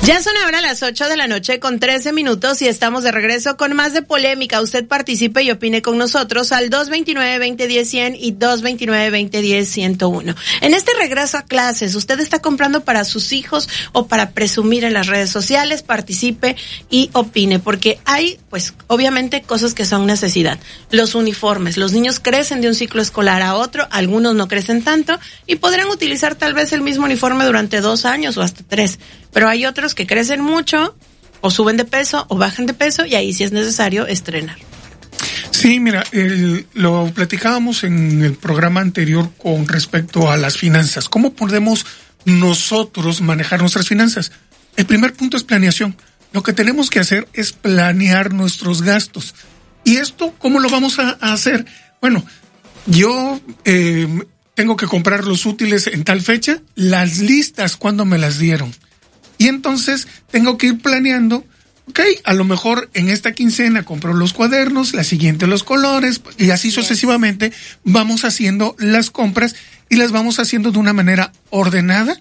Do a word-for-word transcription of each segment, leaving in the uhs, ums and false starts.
Ya son ahora las ocho de la noche con trece minutos y estamos de regreso con más de polémica. Usted participe y opine con nosotros al dos veintinueve, veinte diez, cien y dos veintinueve, veinte diez, ciento uno. En este regreso a clases, ¿usted está comprando para sus hijos o para presumir en las redes sociales? Participe y opine, porque hay, pues, obviamente cosas que son necesidad. Los uniformes, los niños crecen de un ciclo escolar a otro, algunos no crecen tanto y podrán utilizar tal vez el mismo uniforme durante dos años o hasta tres. Pero hay otros que crecen mucho, o suben de peso, o bajan de peso, y ahí sí es necesario estrenar. Sí, mira, el, lo platicábamos en el programa anterior con respecto a las finanzas. ¿Cómo podemos nosotros manejar nuestras finanzas? El primer punto es planeación. Lo que tenemos que hacer es planear nuestros gastos. ¿Y esto cómo lo vamos a, a hacer? Bueno, yo eh, tengo que comprar los útiles en tal fecha, las listas, ¿cuándo me las dieron? Y entonces tengo que ir planeando, ok, a lo mejor en esta quincena compro los cuadernos, la siguiente los colores, y así sucesivamente vamos haciendo las compras y las vamos haciendo de una manera ordenada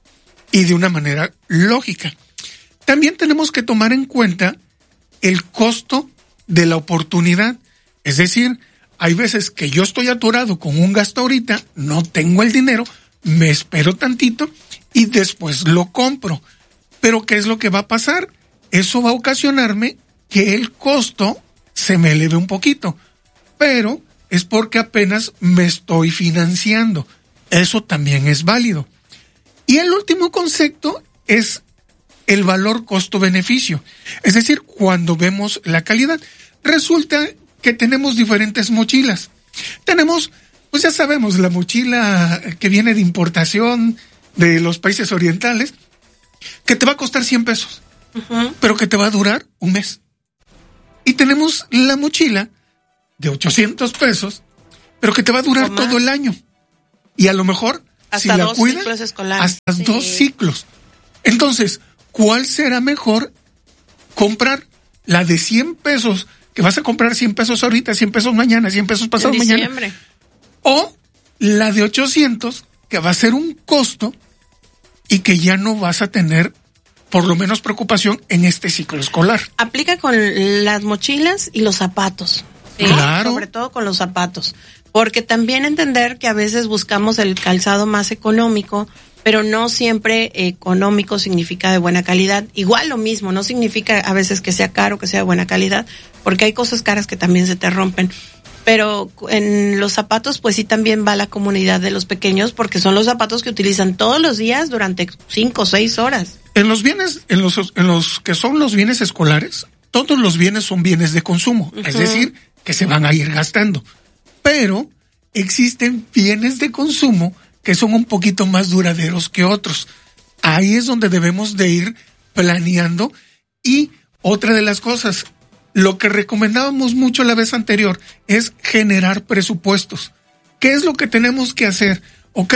y de una manera lógica. También tenemos que tomar en cuenta el costo de la oportunidad. Es decir, hay veces que yo estoy atorado con un gasto ahorita, no tengo el dinero, me espero tantito y después lo compro. Pero ¿qué es lo que va a pasar? Eso va a ocasionarme que el costo se me eleve un poquito. Pero es porque apenas me estoy financiando. Eso también es válido. Y el último concepto es el valor costo-beneficio. Es decir, cuando vemos la calidad, resulta que tenemos diferentes mochilas. Tenemos, pues ya sabemos, la mochila que viene de importación de los países orientales, que te va a costar cien pesos, uh-huh. pero que te va a durar un mes. Y tenemos la mochila de ochocientos pesos, pero que te va a durar todo el año. Y a lo mejor, hasta si la cuidas, hasta sí. dos ciclos. Entonces, ¿cuál será mejor comprar? La de cien pesos, que vas a comprar cien pesos ahorita, cien pesos mañana, cien pesos pasado mañana. O la de ochocientos, que va a ser un costo y que ya no vas a tener por lo menos preocupación en este ciclo escolar. Aplica con las mochilas y los zapatos. ¿Sí? Claro. Sobre todo con los zapatos. Porque también entender que a veces buscamos el calzado más económico, pero no siempre económico significa de buena calidad. Igual lo mismo, no significa a veces que sea caro, que sea de buena calidad, porque hay cosas caras que también se te rompen. Pero en los zapatos, pues sí también va la comunidad de los pequeños, porque son los zapatos que utilizan todos los días durante cinco o seis horas. En los bienes, en los, en los que son los bienes escolares, todos los bienes son bienes de consumo, uh-huh. es decir, que se van a ir gastando. Pero existen bienes de consumo que son un poquito más duraderos que otros. Ahí es donde debemos de ir planeando. Y otra de las cosas, lo que recomendábamos mucho la vez anterior es generar presupuestos. ¿Qué es lo que tenemos que hacer? ¿Ok?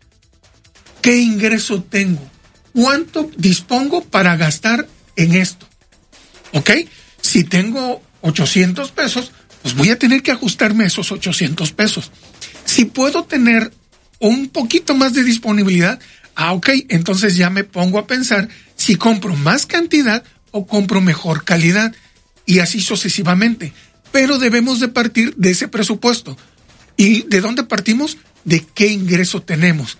¿Qué ingreso tengo? ¿Cuánto dispongo para gastar en esto? ¿Ok? Si tengo ochocientos pesos, pues voy a tener que ajustarme esos ochocientos pesos. Si puedo tener un poquito más de disponibilidad, ah, ok, entonces ya me pongo a pensar si compro más cantidad o compro mejor calidad. Y así sucesivamente. Pero debemos de partir de ese presupuesto. ¿Y de dónde partimos? De qué ingreso tenemos.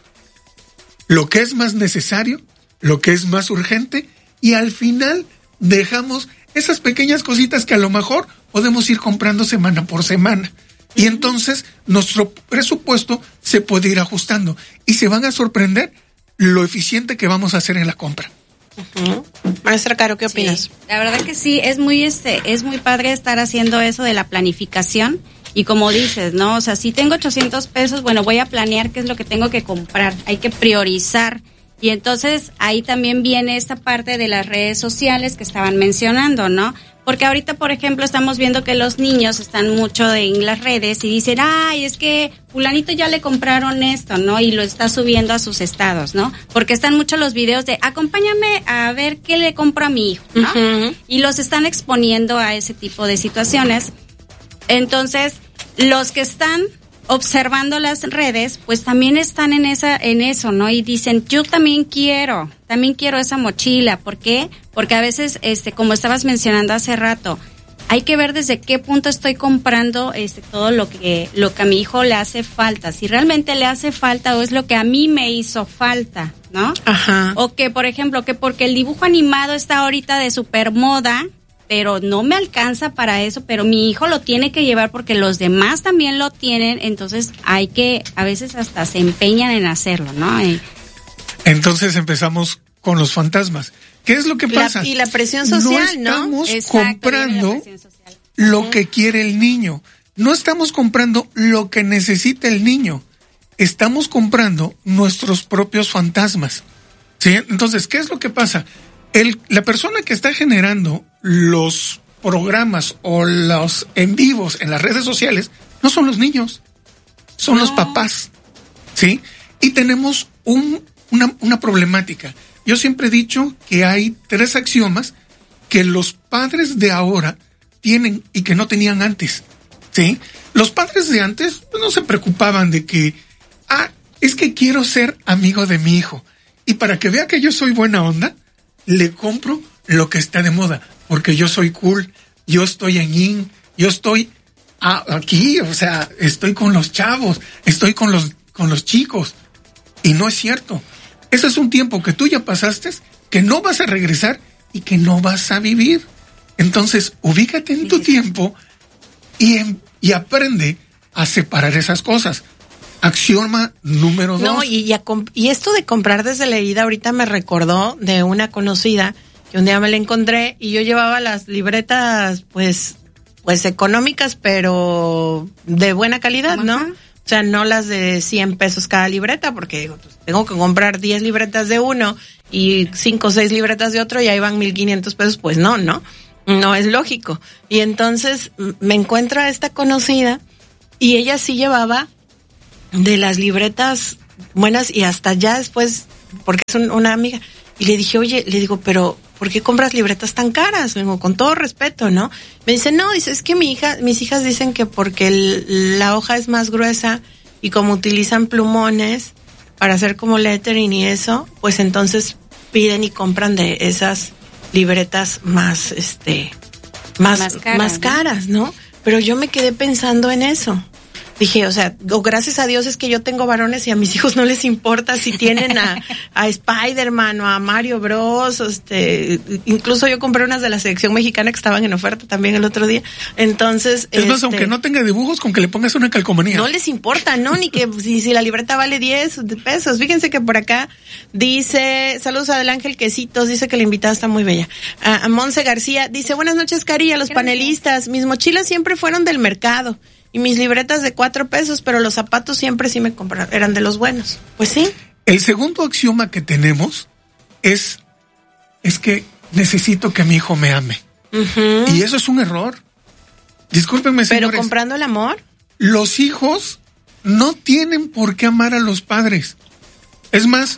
Lo que es más necesario, lo que es más urgente, y al final dejamos esas pequeñas cositas que a lo mejor podemos ir comprando semana por semana. Y entonces nuestro presupuesto se puede ir ajustando. Y se van a sorprender lo eficiente que vamos a hacer en la compra. Uh-huh. Maestra Caro, ¿qué opinas? Sí, la verdad que sí, es muy este, es muy padre estar haciendo eso de la planificación y como dices, ¿no? O sea, si tengo ochocientos pesos, bueno, voy a planear qué es lo que tengo que comprar, hay que priorizar y entonces ahí también viene esta parte de las redes sociales que estaban mencionando, ¿no? Porque ahorita, por ejemplo, estamos viendo que los niños están mucho en las redes y dicen, ay, es que fulanito ya le compraron esto, ¿no? Y lo está subiendo a sus estados, ¿no? Porque están mucho los videos de, acompáñame a ver qué le compro a mi hijo, ¿no? Uh-huh. Y los están exponiendo a ese tipo de situaciones. Entonces, los que están observando las redes, pues también están en esa, en eso, ¿no? Y dicen, yo también quiero, también quiero esa mochila. ¿Por qué? Porque a veces, este, como estabas mencionando hace rato, hay que ver desde qué punto estoy comprando este todo lo que lo que a mi hijo le hace falta, si realmente le hace falta o es lo que a mí me hizo falta, ¿no? Ajá. O que, por ejemplo, que porque el dibujo animado está ahorita de super moda, pero no me alcanza para eso, pero mi hijo lo tiene que llevar porque los demás también lo tienen, entonces hay que, a veces hasta se empeñan en hacerlo, ¿no? Y, entonces empezamos con los fantasmas. ¿Qué es lo que pasa? La, y la presión social, ¿no? No estamos Exacto, comprando lo Ajá. que quiere el niño. No estamos comprando lo que necesita el niño. Estamos comprando nuestros propios fantasmas. ¿Sí? Entonces, ¿qué es lo que pasa? El, la persona que está generando los programas o los en vivos en las redes sociales no son los niños, son no. los papás. ¿Sí? Y tenemos un, una, una problemática. Yo siempre he dicho que hay tres axiomas que los padres de ahora tienen y que no tenían antes, ¿sí? Los padres de antes no se preocupaban de que, ah, es que quiero ser amigo de mi hijo. Y para que vea que yo soy buena onda, le compro lo que está de moda, porque yo soy cool, yo estoy en in, yo estoy ah, aquí, o sea, estoy con los chavos, estoy con los, con los chicos. Y no es cierto. Ese es un tiempo que tú ya pasaste, que no vas a regresar y que no vas a vivir. Entonces, ubícate en tu tiempo y, en, y aprende a separar esas cosas. Axioma número dos. No, y, y, a, y esto de comprar desde la herida ahorita me recordó de una conocida que un día me la encontré y yo llevaba las libretas, pues, pues económicas, pero de buena calidad, ¿no? Ajá. O sea, no las de cien pesos cada libreta, porque digo, pues, tengo que comprar diez libretas de uno y cinco o seis libretas de otro y ahí van mil quinientos pesos, pues no, ¿no? No es lógico. Y entonces me encuentro a esta conocida y ella sí llevaba de las libretas buenas y hasta ya después, porque es un, una amiga, y le dije, oye, le digo, pero ¿por qué compras libretas tan caras? Le digo, con todo respeto, ¿no? Me dice, no, dice, es que mi hija, mis hijas dicen que porque el, la hoja es más gruesa y como utilizan plumones para hacer como lettering y eso, pues entonces piden y compran de esas libretas más, este, más, Más caras, más ¿no? caras, ¿no? Pero yo me quedé pensando en eso. Dije, o sea, o gracias a Dios es que yo tengo varones y a mis hijos no les importa si tienen a, a Spider-Man o a Mario Bros. Este, incluso yo compré unas de la selección mexicana que estaban en oferta también el otro día. Entonces, es más, este, aunque no tenga dibujos, con que le pongas una calcomanía. no les importa, ¿no? Ni que si, si la libreta vale diez pesos. Fíjense que por acá dice, saludos a Del Ángel Quesitos, dice que la invitada está muy bella. A, a Monse García dice, buenas noches, Cari, a los Gracias. panelistas. Mis mochilas siempre fueron del mercado. Y mis libretas de cuatro pesos, pero los zapatos siempre sí me compraron, eran de los buenos. Pues sí. El segundo axioma que tenemos es, es que necesito que mi hijo me ame. Uh-huh. Y eso es un error. Discúlpenme, señores. Pero comprando el amor. Los hijos no tienen por qué amar a los padres. Es más,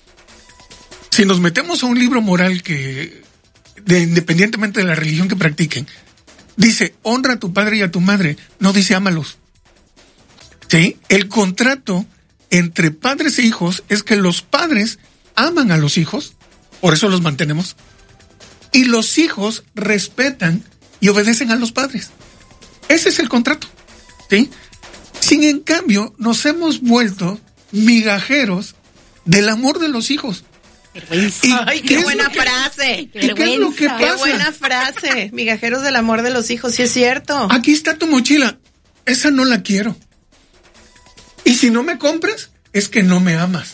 si nos metemos a un libro moral que, de, independientemente de la religión que practiquen, dice, honra a tu padre y a tu madre, no dice ámalos. ¿Sí? El contrato entre padres e hijos es que los padres aman a los hijos, por eso los mantenemos, y los hijos respetan y obedecen a los padres. Ese es el contrato. ¿Sí? Sin en cambio, nos hemos vuelto migajeros del amor de los hijos. Vergüenza. ¿Y Ay, qué qué es buena lo que- frase. Qué ¿Y qué es lo que vergüenza. Qué pasa? buena frase. Migajeros del amor de los hijos, sí es cierto. Aquí está tu mochila. Esa no la quiero. Y si no me compras, es que no me amas.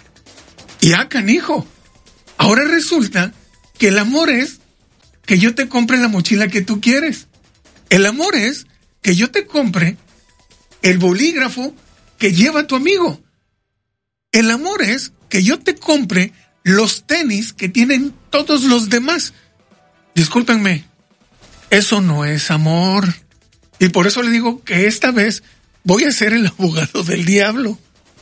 Y ah, canijo. Ahora resulta que el amor es que yo te compre la mochila que tú quieres. El amor es que yo te compre el bolígrafo que lleva tu amigo. El amor es que yo te compre los tenis que tienen todos los demás. Discúlpenme, eso no es amor. Y por eso le digo que esta vez voy a ser el abogado del diablo.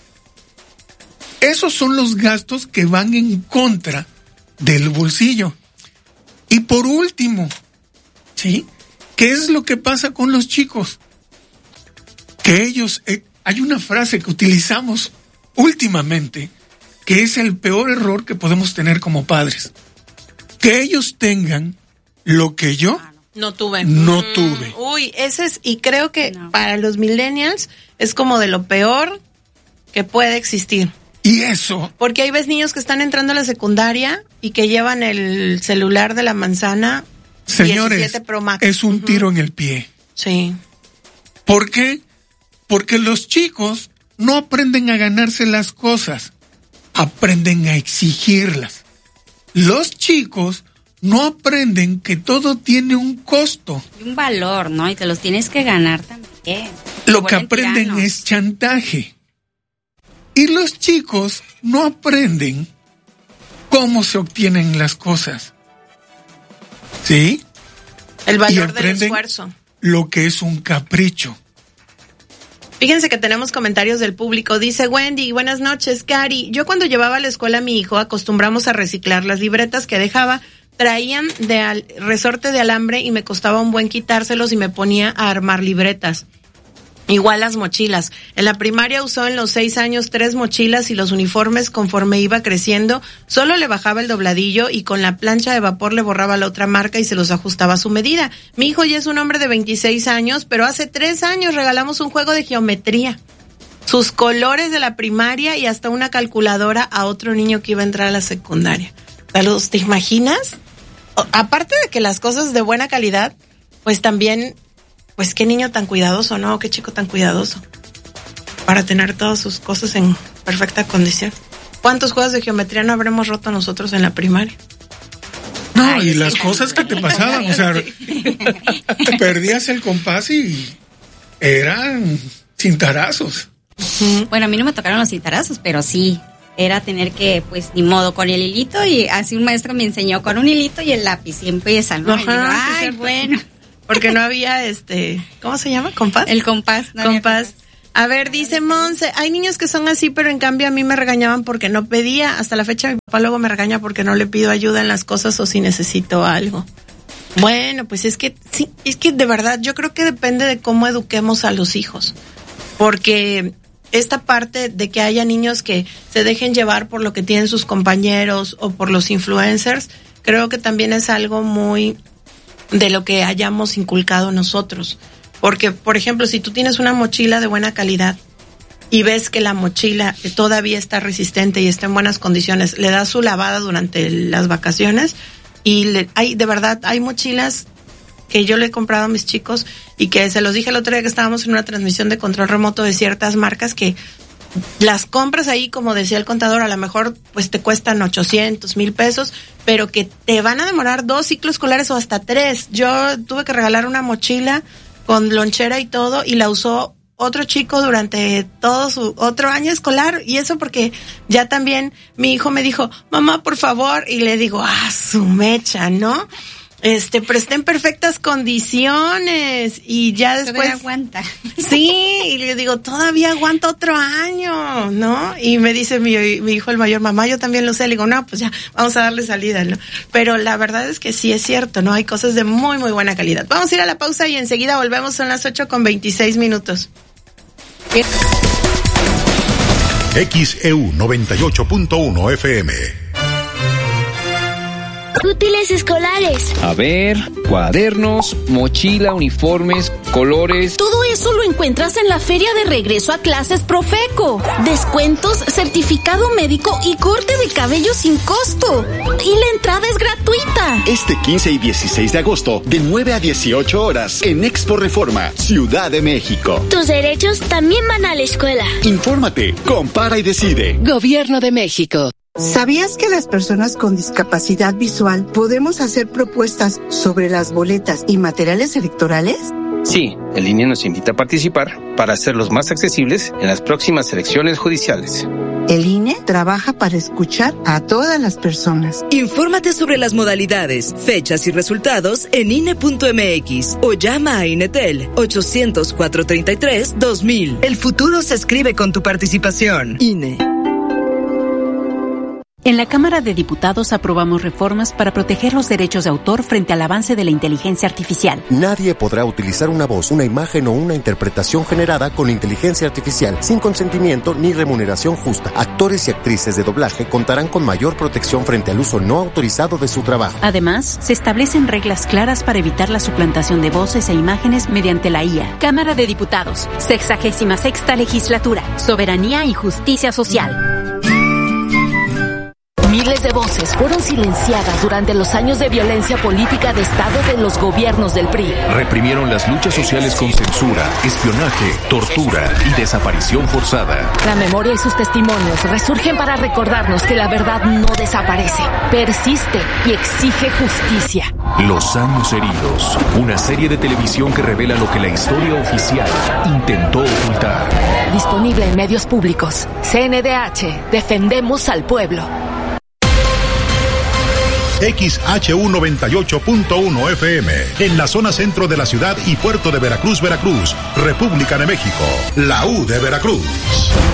Esos son los gastos que van en contra del bolsillo. Y por último, ¿sí? ¿Qué es lo que pasa con los chicos? Que ellos, eh, hay una frase que utilizamos últimamente que es el peor error que podemos tener como padres. Que ellos tengan lo que yo no tuve. No tuve. Mm, uy, ese es, y creo que no. Para los millennials es como de lo peor que puede existir. Y eso. Porque ahí ves niños que están entrando a la secundaria y que llevan el celular de la manzana. Señores, diecisiete Pro Max. Es un tiro uh-huh. en el pie. Sí. ¿Por qué? Porque los chicos no aprenden a ganarse las cosas, aprenden a exigirlas. Los chicos no aprenden que todo tiene un costo. Y un valor, ¿no? Y te los tienes que ganar también. Lo que aprenden tiranos. Es chantaje. Y los chicos no aprenden cómo se obtienen las cosas. ¿Sí? El valor del esfuerzo. Lo que es un capricho. Fíjense que tenemos comentarios del público. Dice Wendy, buenas noches, Cari. Yo cuando llevaba a la escuela a mi hijo acostumbramos a reciclar las libretas que dejaba. Traían de al, resorte de alambre y me costaba un buen quitárselos y me ponía a armar libretas. Igual las mochilas. En la primaria usó en los seis años tres mochilas y los uniformes conforme iba creciendo. Solo le bajaba el dobladillo y con la plancha de vapor le borraba la otra marca y se los ajustaba a su medida. Mi hijo ya es un hombre de veintiséis años, pero hace tres años regalamos un juego de geometría. Sus colores de la primaria y hasta una calculadora a otro niño que iba a entrar a la secundaria. ¿Te imaginas? O, aparte de que las cosas de buena calidad, pues también... Pues qué niño tan cuidadoso, ¿no? Qué chico tan cuidadoso para tener todas sus cosas en perfecta condición. ¿Cuántos juegos de geometría no habremos roto nosotros en la primaria? No, Ay, y las sí. cosas que te pasaban, o sea, sí. perdías el compás y eran cintarazos. Bueno, a mí no me tocaron los cintarazos, pero sí, era tener que, pues, ni modo, con el hilito, y así un maestro me enseñó con un hilito y el lápiz, y empiezan, ¿no? Ajá, y digo, ay, sí, bueno... Porque no había, este, ¿cómo se llama? ¿Compás? El compás. No compás. A ver, dice Monse, hay niños que son así, pero en cambio a mí me regañaban porque no pedía. Hasta la fecha mi papá luego me regaña porque no le pido ayuda en las cosas o si necesito algo. Bueno, pues es que, sí, es que de verdad yo creo que depende de cómo eduquemos a los hijos. Porque esta parte de que haya niños que se dejen llevar por lo que tienen sus compañeros o por los influencers, creo que también es algo muy... de lo que hayamos inculcado nosotros. Porque, por ejemplo, si tú tienes una mochila de buena calidad y ves que la mochila todavía está resistente y está en buenas condiciones, le das su lavada durante las vacaciones y le, hay, de verdad, hay mochilas que yo le he comprado a mis chicos y que se los dije el otro día que estábamos en una transmisión de control remoto de ciertas marcas que las compras ahí, como decía el contador, a lo mejor pues te cuestan ochocientos, mil pesos, pero que te van a demorar dos ciclos escolares o hasta tres. Yo tuve que regalar una mochila con lonchera y todo y la usó otro chico durante todo su otro año escolar, y eso porque ya también mi hijo me dijo, mamá, por favor, y le digo, ah, su mecha, ¿no? Este, pero está en perfectas condiciones y ya después todavía aguanta. Sí, y le digo, todavía aguanta otro año, ¿no? Y me dice mi, mi hijo el mayor, mamá, yo también lo sé. Le digo, no, pues ya, vamos a darle salida, ¿no? Pero la verdad es que sí es cierto, ¿no? Hay cosas de muy, muy buena calidad. Vamos a ir a la pausa y enseguida volvemos, son las ocho con veintiséis minutos. X E U noventa y ocho punto uno F M. Útiles escolares. A ver, cuadernos, mochila, uniformes, colores. Todo eso lo encuentras en la feria de regreso a clases Profeco. Descuentos, certificado médico y corte de cabello sin costo. Y la entrada es gratuita. Este quince y dieciséis de agosto, de nueve a dieciocho horas, en Expo Reforma, Ciudad de México. Tus derechos también van a la escuela. Infórmate, compara y decide. Gobierno de México. ¿Sabías que las personas con discapacidad visual podemos hacer propuestas sobre las boletas y materiales electorales? Sí, el I N E nos invita a participar para hacerlos más accesibles en las próximas elecciones judiciales. El I N E trabaja para escuchar a todas las personas. Infórmate sobre las modalidades, fechas y resultados en I N E punto M X o llama a INETEL ochocientos, cuatrocientos treinta y tres, dos mil. El futuro se escribe con tu participación. I N E. En la Cámara de Diputados aprobamos reformas para proteger los derechos de autor frente al avance de la inteligencia artificial. Nadie podrá utilizar una voz, una imagen o una interpretación generada con inteligencia artificial sin consentimiento ni remuneración justa. Actores y actrices de doblaje contarán con mayor protección frente al uso no autorizado de su trabajo. Además, se establecen reglas claras para evitar la suplantación de voces e imágenes mediante la I A. Cámara de Diputados, sexagésima sexta legislatura, soberanía y justicia social. Miles de voces fueron silenciadas durante los años de violencia política de Estado de los gobiernos del P R I. Reprimieron las luchas sociales con censura, espionaje, tortura y desaparición forzada. La memoria y sus testimonios resurgen para recordarnos que la verdad no desaparece, persiste y exige justicia. Los años heridos, una serie de televisión que revela lo que la historia oficial intentó ocultar. Disponible en medios públicos. C N D H, defendemos al pueblo. X H U noventa y ocho punto uno F M, en la zona centro de la ciudad y puerto de Veracruz, Veracruz, República de México, la U de Veracruz.